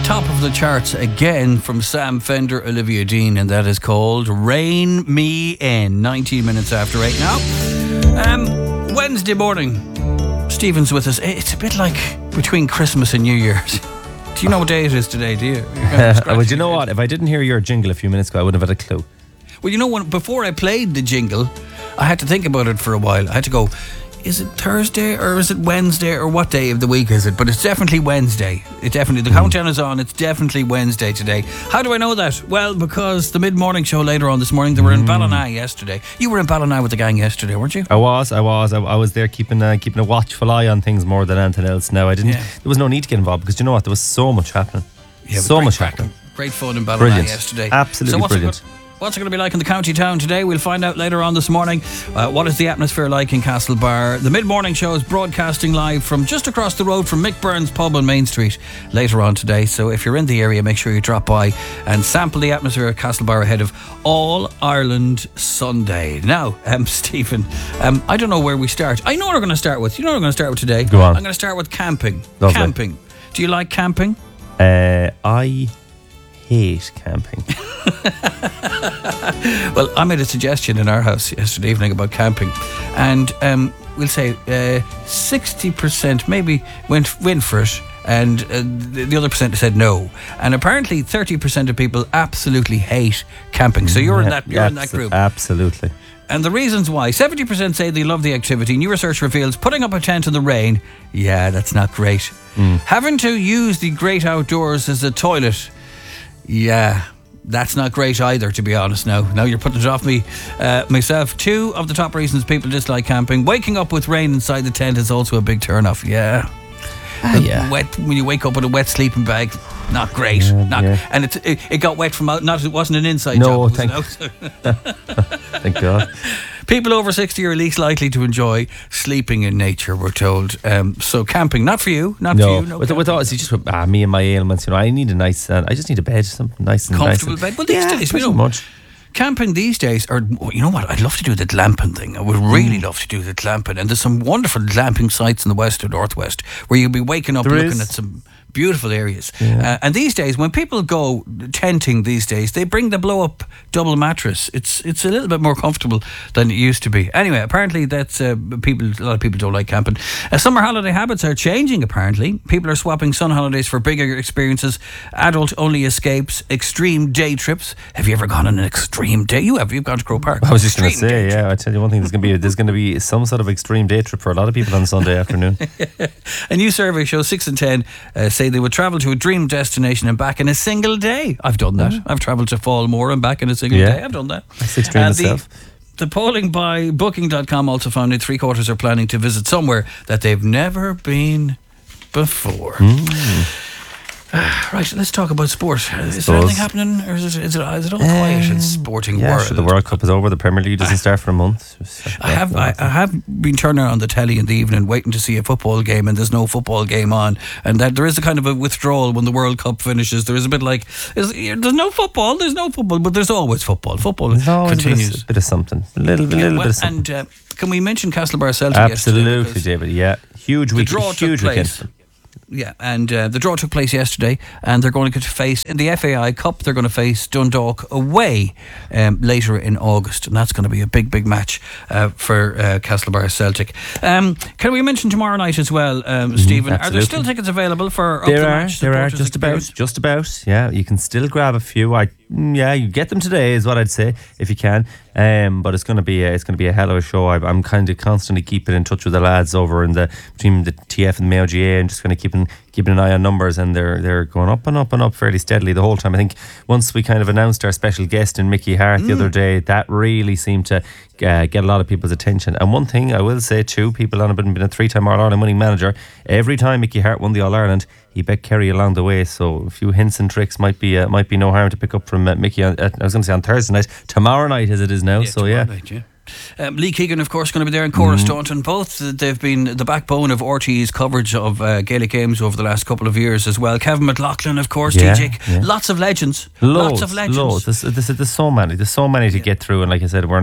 Top of the charts again from Sam Fender, Olivia Dean, and that is called Rain Me In. 19 minutes after 8 now. Wednesday morning. Stephen's with us. It's a bit like between Christmas and New Year's. Do you know what day it is today, do you? Well, you know what? If I didn't hear your jingle a few minutes ago, I wouldn't have had a clue. Well, you know, before I played the jingle, I had to think about it for a while. I had to go, is it Thursday or is it Wednesday or what day of the week is it? But it's definitely Wednesday. The countdown is on. It's definitely Wednesday today. How do I know that? Well, because the mid-morning show later on this morning, they were in Ballina yesterday. You were in Ballina with the gang yesterday, weren't you? I was there keeping a watchful eye on things more than anything else. Now, I didn't. Yeah. There was no need to get involved because you know what? There was so much happening. Yeah, so much happening. Great fun in Ballina yesterday. Absolutely brilliant. What's it going to be like in the county town today? We'll find out later on this morning. What is the atmosphere like in Castlebar? The mid-morning show is broadcasting live from just across the road from Mick Byrne's pub on Main Street later on today. So if you're in the area, make sure you drop by and sample the atmosphere at Castlebar ahead of All Ireland Sunday. Now, Stephen, I don't know where we start. I know what we're going to start with. You know what I'm going to start with today? Go on. I'm going to start with camping. Lovely. Camping. Do you like camping? I hate camping. Well, I made a suggestion in our house yesterday evening about camping, and we'll say 60% maybe went for it, and the other percent said no. And apparently 30% of people absolutely hate camping. So you're in that group. Absolutely. And the reasons why: 70% say they love the activity. New research reveals putting up a tent in the rain, yeah, that's not great. Having to use the great outdoors as a toilet, yeah, that's not great either, to be honest. Now you're putting it off me myself. 2 of the top reasons people dislike camping: waking up with rain inside the tent is also a big turn off. Yeah. Wet, when you wake up with a wet sleeping bag, not great. And it got wet from out. It wasn't an inside job. Thank God. People over 60 are least likely to enjoy sleeping in nature, we're told. So camping, not for you. Not for you. No, with all, see, just with me and my ailments, I need a nice. I just need a bed, something nice and comfortable bed. Well, these days, much. Camping these days, or you know what, I'd love to do the glamping thing. I would really love to do the glamping. And there's some wonderful glamping sites in the west or northwest where you'll be waking up looking at some beautiful areas. And these days, when people go tenting these days, they bring the blow-up double mattress. It's a little bit more comfortable than it used to be. Anyway, apparently that's a lot of people don't like camping. Summer holiday habits are changing, apparently. People are swapping sun holidays for bigger experiences, adult-only escapes, extreme day trips. Have you ever gone on an extreme day? You've gone to Croke Park. I was just going to say, I tell you one thing, there's going to be some sort of extreme day trip for a lot of people on Sunday afternoon. A new survey shows 6 in 10 say they would travel to a dream destination and back in a single day. I've done that. I've travelled to Fallmore and back in a single day. I've done that. That's extreme itself. The polling by Booking.com also found that 3/4 are planning to visit somewhere that they've never been before. Right, let's talk about sport. Is there anything happening, or is it all quiet in sporting world? Sure, the World Cup is over. The Premier League doesn't start for a month. I have been turning on the telly in the evening waiting to see a football game, and there's no football game on, and that there is a kind of a withdrawal when the World Cup finishes. There is a bit like there's no football, but there's always football. Football continues. A bit of something, a little bit of something. And can we mention Castlebar Celtic? Absolutely, David. Yeah, huge weekend. Yeah, and the draw took place yesterday, and they're going to face, in the FAI Cup, they're going to face Dundalk away later in August, and that's going to be a big match for Castlebar Celtic. Can we mention tomorrow night as well, Stephen? Are there still tickets available for There are just about. Yeah, you can still grab a few. You get them today is what I'd say, if you can. But it's going to be a hell of a show. I'm kind of constantly keeping in touch with the lads over between the TF and the Mayo GA, and just kind of keeping an eye on numbers, and they're going up and up and up fairly steadily the whole time. I think once we kind of announced our special guest in Mickey Hart the other day, that really seemed to get a lot of people's attention. And one thing I will say too, people on have been a 3-time All-Ireland winning manager. Every time Mickey Hart won the All-Ireland, he bet Kerry along the way, so a few hints and tricks might be no harm to pick up from Mickey. I was going to say on Thursday night, tomorrow night as it is now. Night, Lee Keegan, of course, going to be there, and Cora Staunton. Both they've been the backbone of RT's coverage of Gaelic games over the last couple of years as well. Kevin McLaughlin, of course, DJ. Yeah. Lots of legends. Lots of legends. There's so many. There's so many to get through. And like I said,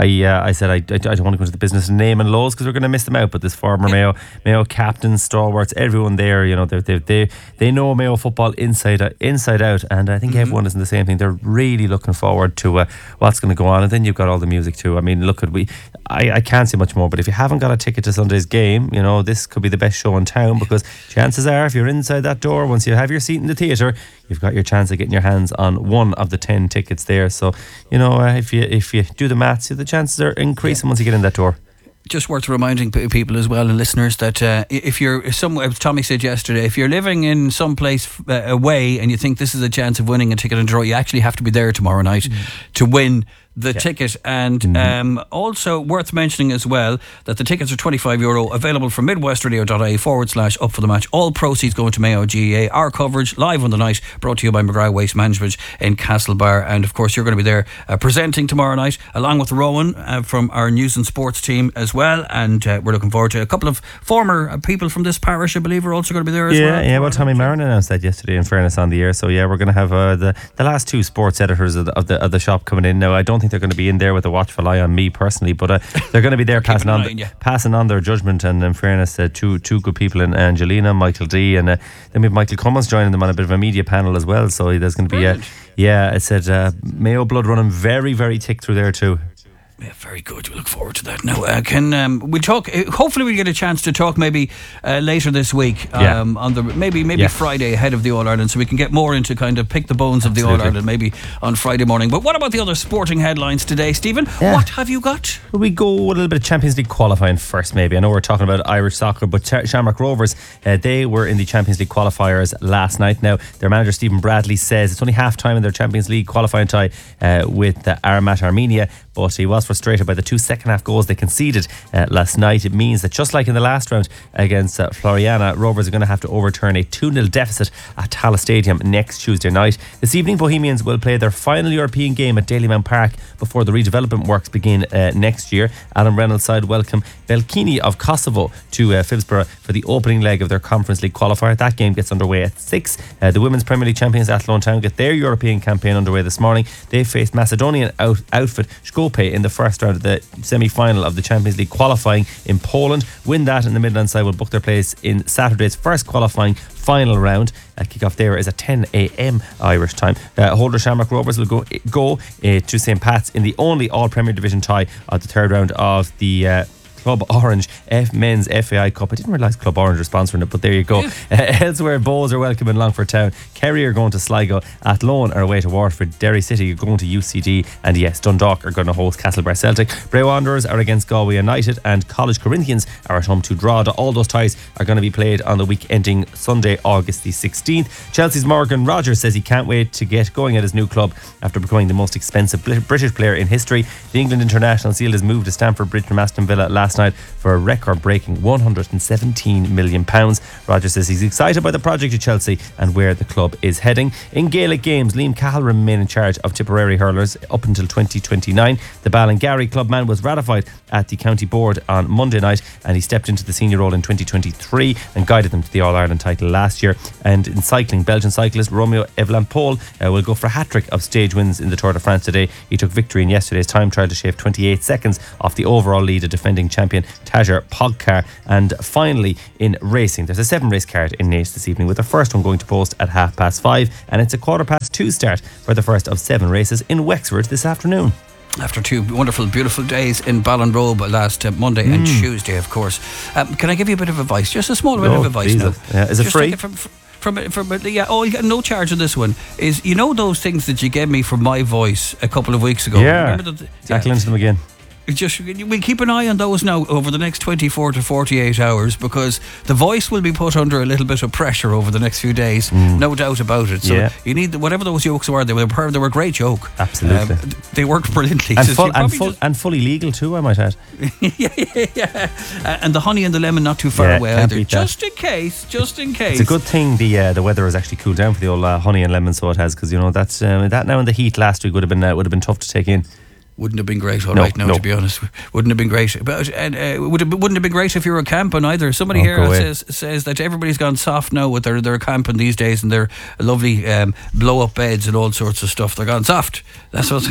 I said I don't want to go into the business of name and lows because we're going to miss them out. But this former Mayo captains, stalwarts, everyone there, you know, they know Mayo football inside out, and I think everyone is in the same thing. They're really looking forward to what's going to go on. And then you've got all the music too. I mean, look at I can't say much more, but if you haven't got a ticket to Sunday's game, you know, this could be the best show in town, because chances are if you're inside that door, once you have your seat in the theatre, you've got your chance of getting your hands on one of the 10 tickets there. So, you know, if you do the maths, the chances are increasing once you get in that door. Just worth reminding people as well, and listeners, that if you're somewhere, as Tommy said yesterday, if you're living in some place away and you think this is a chance of winning a ticket and draw, you actually have to be there tomorrow night to win the ticket. And also worth mentioning as well that the tickets are €25, available from midwestradio.ie/up for the match. All proceeds going to Mayo GAA. Our coverage live on the night, brought to you by McGrath Waste Management in Castlebar. And of course you're going to be there presenting tomorrow night, along with Rowan from our news and sports team as well. And we're looking forward to a couple of former people from this parish, I believe, are also going to be there as well. Yeah, well, Tommy Marin announced that yesterday, in fairness, on the air. So yeah, we're going to have the last two sports editors of the shop coming in now. I don't think they're going to be in there with a watchful eye on me personally, but they're going to be there passing on their judgment. And in fairness, two good people in Angelina, Michael D, and then we have Michael Cummins joining them on a bit of a media panel as well. So there's going to be it said Mayo blood running very, very thick through there too. Yeah, very good. We look forward to that. Now, we'll talk. Hopefully, we'll get a chance to talk maybe later this week. On the maybe Friday ahead of the All Ireland, so we can get more into kind of pick the bones of the All Ireland maybe on Friday morning. But what about the other sporting headlines today, Stephen? Yeah. What have you got? We go with a little bit of Champions League qualifying first. Maybe I know we're talking about Irish soccer, but Shamrock Rovers, they were in the Champions League qualifiers last night. Now, their manager Stephen Bradley says it's only half time in their Champions League qualifying tie with Aramat Armenia. But he was frustrated by the 2 second half goals they conceded last night. It means that just like in the last round against Floriana, Rovers are going to have to overturn a 2-0 deficit at Tallaght Stadium next Tuesday night. This evening, Bohemians will play their final European game at Dalymount Park before the redevelopment works begin next year. Alan Reynolds' side welcome Belkini of Kosovo to Phibsborough for the opening leg of their Conference League qualifier. That game gets underway at 6. The Women's Premier League champions Athlone Town get their European campaign underway this morning. They faced Macedonian outfit Skopje in the first round of the semi-final of the Champions League qualifying in Poland. Win that, and the Midland side will book their place in Saturday's first qualifying final round. Kick-off there is at 10 a.m. Irish time. Holder Shamrock Rovers will go to St. Pat's in the only All-Premier Division tie of the third round of the Club Orange Men's FAI Cup. I didn't realise Club Orange were sponsoring it, but there you go. Elsewhere, Bows are welcome in Longford Town. Kerry are going to Sligo. Athlone are away to Waterford. Derry City are going to UCD. And yes, Dundalk are going to host Castlebar Celtic. Bray Wanderers are against Galway United. And College Corinthians are at home to Drogheda. All those ties are going to be played on the week ending Sunday, August the 16th. Chelsea's Morgan Rogers says he can't wait to get going at his new club after becoming the most expensive British player in history. The England international sealed his move to Stamford Bridge from Aston Villa last night for a record-breaking £117 million. Rogers says he's excited by the project at Chelsea and where the club is heading. In Gaelic games, Liam Cahill remain in charge of Tipperary hurlers up until 2029. The Ballingarry clubman was ratified at the county board on Monday night, and he stepped into the senior role in 2023 and guided them to the All-Ireland title last year. And in cycling, Belgian cyclist Romeo Evenepoel will go for a hat-trick of stage wins in the Tour de France today. He took victory in yesterday's time trial to shave 28 seconds off the overall lead of defending champion Tadej Pogačar. And finally, in racing, there's a 7-race card in Naas this evening, with the first one going to post at 5:30, and it's a 2:15 start for the first of 7 races in Wexford this afternoon. After 2 wonderful, beautiful days in Ballinrobe last Monday and Tuesday, of course. Can I give you a bit of advice? Just a small bit of advice now. Is it just free? You get no charge on this one. Is, you know, those things that you gave me for my voice a couple of weeks ago? Yeah. Tackle into them again. Just, we'll keep an eye on those now over the next 24 to 48 hours, because the voice will be put under a little bit of pressure over the next few days, no doubt about it. So you need, whatever those jokes were, they were a great joke. Absolutely. They worked brilliantly. And fully legal too, I might add. yeah. And the honey and the lemon not too far away either. Just in case. It's a good thing the weather has actually cooled down for the old honey and lemon, so it has, because you know that now in the heat last week would have been tough to take in. Wouldn't have been great to be honest. Wouldn't have been great. But wouldn't have been great if you were camping either. Somebody here says that everybody's gone soft now with their camping these days and their lovely blow-up beds and all sorts of stuff. They're gone soft. That's what's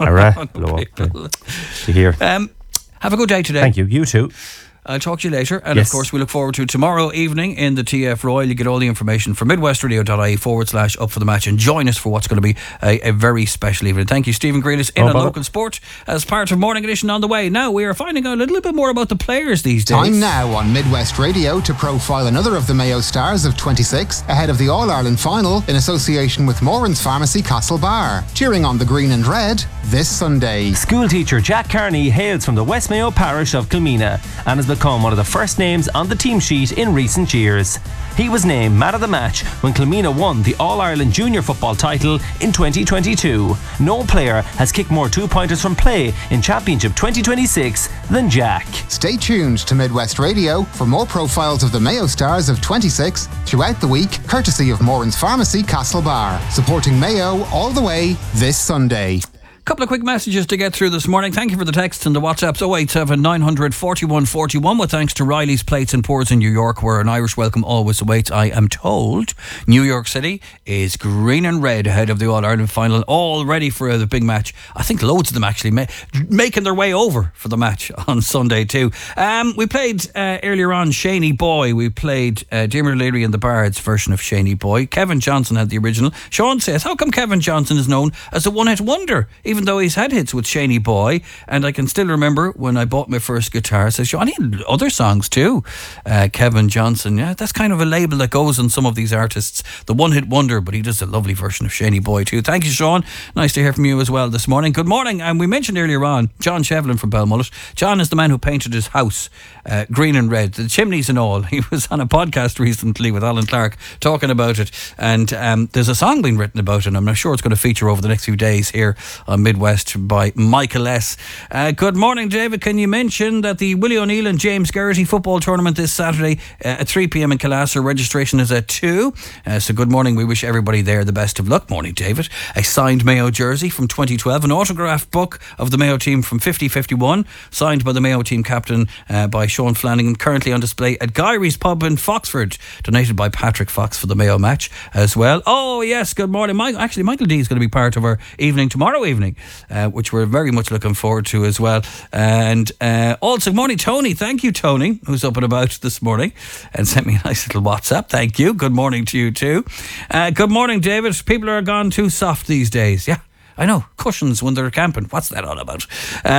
blow up. To hear. Have a good day today. Thank you. You too. I'll talk to you later. And of course, we look forward to tomorrow evening in the TF Royal. You get all the information from midwestradio.ie/up for the match and join us for what's going to be a very special evening. Thank you, Stephen Grealis, in on Local Sport as part of Morning Edition on the way. Now, we are finding out a little bit more about the players these days. Time now on Midwest Radio to profile another of the Mayo stars of 26 ahead of the All-Ireland final in association with Moran's Pharmacy Castlebar. Cheering on the green and red this Sunday. School teacher Jack Carney hails from the West Mayo parish of Kilmeena and has become one of the first names on the team sheet in recent years. He was named man of the match when Kilmeena won the All-Ireland Junior Football title in 2022. No player has kicked more two-pointers from play in Championship 2026 than Jack. Stay tuned to Midwest Radio for more profiles of the Mayo stars of 26 throughout the week, courtesy of Moran's Pharmacy Castlebar, supporting Mayo all the way this Sunday. Couple of quick messages to get through this morning. Thank you for the texts and the WhatsApps. 087 900 41 41 with thanks to Riley's Plates and Pours in New York, where an Irish welcome always awaits. I am told New York City is green and red ahead of the All-Ireland final, all ready for the big match. I think loads of them actually making their way over for the match on Sunday too. We played earlier on Shaney Boy. We played Diarmuid O'Leary and the Bards version of Shaney Boy. Kevin Johnson had the original. Sean says, how come Kevin Johnson is known as a one-hit wonder, even though he's had hits with Shaney Boy? And I can still remember when I bought my first guitar, says Sean, he had other songs too. Kevin Johnson, yeah, that's kind of a label that goes on some of these artists, the one-hit wonder, but he does a lovely version of Shaney Boy too. Thank you, Sean. Nice to hear from you as well this morning. Good morning. And we mentioned earlier on John Shevlin from Belmullet. John is the man who painted his house green and red, the chimneys and all. He was on a podcast recently with Alan Clark talking about it, and there's a song being written about it, and I'm not sure it's going to feature over the next few days here on Midwest by Michael S. Good morning, David. Can you mention that the Willie O'Neill and James Geraghty football tournament this Saturday at 3 p.m. in Killasser? Registration is at 2. So good morning. We wish everybody there the best of luck. Morning, David. A signed Mayo jersey from 2012, an autographed book of the Mayo team from 50-51, signed by the Mayo team captain by Sean Flanagan, currently on display at Gyrie's Pub in Foxford, donated by Patrick Fox for the Mayo match as well. Oh yes, good morning. Michael D is going to be part of our evening tomorrow evening, which we're very much looking forward to as well. And also, morning, Tony. Thank you, Tony, who's up and about this morning and sent me a nice little WhatsApp. Thank you. Good morning to you too. Good morning, David. People are gone too soft these days. Yeah, I know, cushions when they're camping. What's that all about?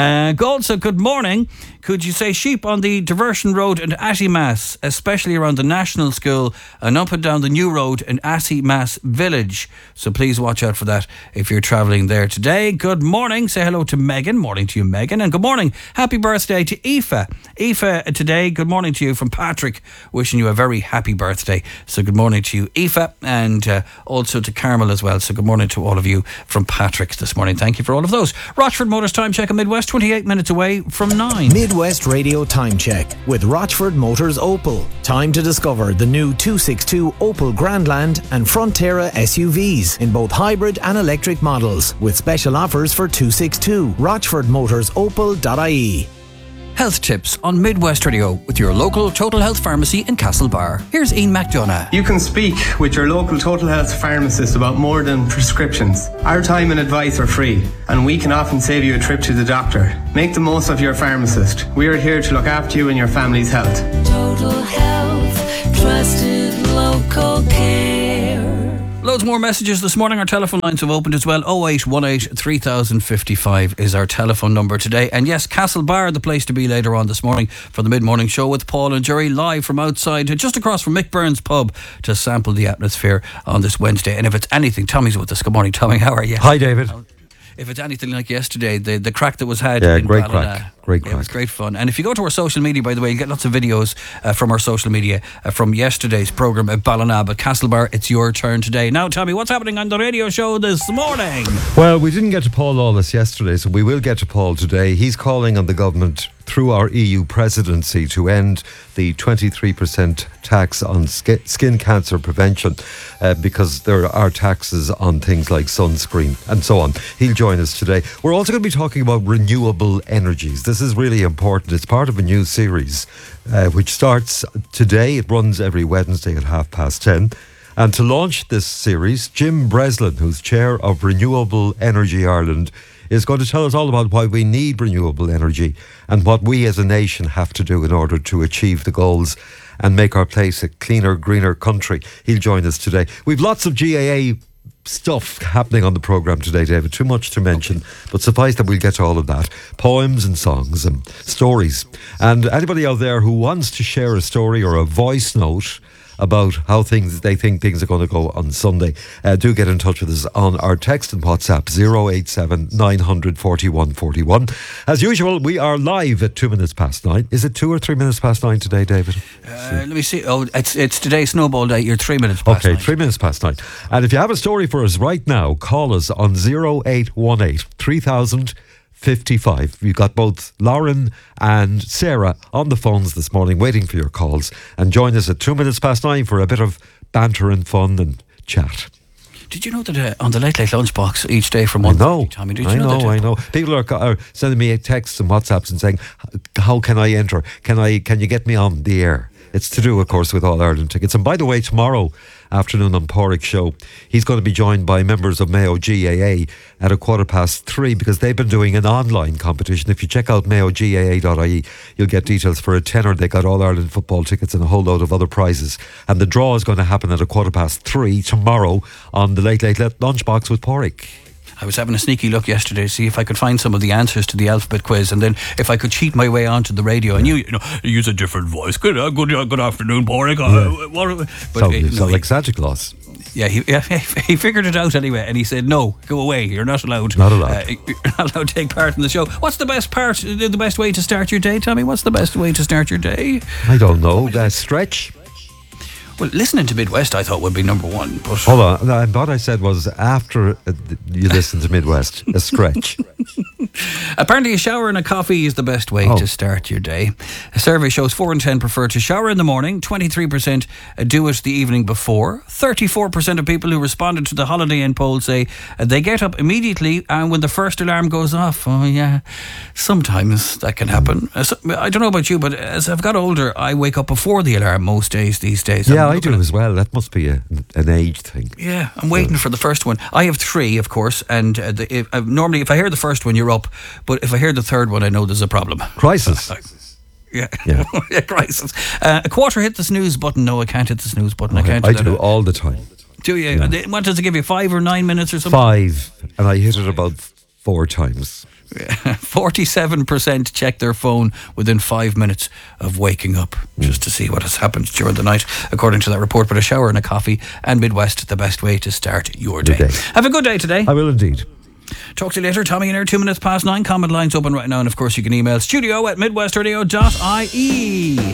Also, good morning. Could you say sheep on the Diversion Road in Attymass, especially around the National School and up and down the new road in Attymass Village? So please watch out for that if you're travelling there today. Good morning. Say hello to Megan. Morning to you, Megan. And good morning. Happy birthday to Aoife. Aoife today, good morning to you from Patrick. Wishing you a very happy birthday. So good morning to you, Aoife, and also to Carmel as well. So good morning to all of you from Patrick this morning. Thank you for all of those. Rochford Motors Time Check on Midwest, 28 minutes away from 9. Midwest Radio Time Check with Rochford Motors Opel. Time to discover the new 262 Opel Grandland and Frontera SUVs in both hybrid and electric models, with special offers for 262. RochfordMotorsOpel.ie. Health tips on Midwest Radio with your local Total Health Pharmacy in Castlebar. Here's Ian McDonough. You can speak with your local Total Health pharmacist about more than prescriptions. Our time and advice are free, and we can often save you a trip to the doctor. Make the most of your pharmacist. We are here to look after you and your family's health. Total Health, trusted local care. Loads more messages this morning. Our telephone lines have opened as well. 0818 3055 is our telephone number today. And yes, Castlebar, the place to be later on this morning for the mid-morning show with Paul and Jerry, live from outside, just across from Mick Burns pub, to sample the atmosphere on this Wednesday. And if it's anything, Tommy's with us. Good morning, Tommy. How are you? Hi, David. If it's anything like yesterday, the crack that was had in great Ballina, crack. Great crack. It was great fun. And if you go to our social media, by the way, you'll get lots of videos from our social media from yesterday's programme at Ballina. But Castlebar, it's your turn today. Now, Tommy, what's happening on the radio show this morning? Well, we didn't get to Paul Lawless yesterday, so we will get to Paul today. He's calling on the government through our EU presidency to end the 23% tax on skin cancer prevention because there are taxes on things like sunscreen and so on. He'll join us today. We're also going to be talking about renewable energies. This is really important. It's part of a new series which starts today. It runs every Wednesday at 10:30. And to launch this series, Jim Breslin, who's chair of Renewable Energy Ireland, is going to tell us all about why we need renewable energy and what we as a nation have to do in order to achieve the goals and make our place a cleaner, greener country. He'll join us today. We've lots of GAA stuff happening on the programme today, David. Too much to mention, but suffice that we'll get to all of that. Poems and songs and stories. And anybody out there who wants to share a story or a voice note about how they think things are going to go on Sunday, do get in touch with us on our text and WhatsApp 087 900 41 41. As usual, we are live at 9:02. Is it 2 or 3 minutes past 9 today, David? Let me see. Oh, it's today Snowball Day. You're 3 minutes past 9. Okay, 3 minutes past 9. And if you have a story for us right now, call us on 0818 3000 55. We've got both Lauren and Sarah on the phones this morning waiting for your calls, and join us at 9:02 for a bit of banter and fun and chat. Did you know that on the Late Late Lunchbox each day from 1:30, Tommy? Did you know that? I know. People are sending me texts and WhatsApps and saying, how can I enter? Can you get me on the air? It's to do, of course, with All Ireland tickets. And by the way, tomorrow afternoon on Porrick's show, he's going to be joined by members of Mayo GAA at 3:15 because they've been doing an online competition. If you check out mayogaa.ie, you'll get details for a tenner. They got All Ireland football tickets and a whole load of other prizes. And the draw is going to happen at 3:15 tomorrow on the Late Late Lunchbox with Porrick. I was having a sneaky look yesterday to see if I could find some of the answers to the alphabet quiz, and then if I could cheat my way onto the radio. And you use a different voice. Good afternoon, Porrick. Sound like Santa Claus. Yeah, he figured it out anyway, and he said, "No, go away. You're not allowed. Not allowed. You're not allowed to take part in the show." What's the best way to start your day, Tommy? What's the best way to start your day? I don't know. Stretch. Well, listening to Midwest, I thought would be number one. But hold on, what I said was after you listen to Midwest, a stretch. Apparently, a shower and a coffee is the best way to start your day. A survey shows 4 in 10 prefer to shower in the morning. 23% do it the evening before. 34% of people who responded to the Holiday Inn poll say they get up immediately and when the first alarm goes off. Oh yeah, sometimes that can happen. I don't know about you, but as I've got older, I wake up before the alarm most days these days. Yeah, I do as well. That must be an age thing. Yeah, I'm waiting for the first one. I have 3, of course, and normally if I hear the first one, you're up. But if I hear the third one, I know there's a problem. Crisis. Yeah. Crisis. A quarter hit the snooze button. No, I can't hit the snooze button. Okay. I do all the time. Do you? Yeah. What does it give you, 5 or 9 minutes or something? 5, and I hit it about 4 times. 47% check their phone within 5 minutes of waking up just to see what has happened during the night, according to that report. But a shower and a coffee and Midwest, the best way to start your day. Have a good day today. I will indeed. Talk to you later. Tommy and Air, 2:02. Comment lines open right now, and of course you can email studio@midwestradio.ie.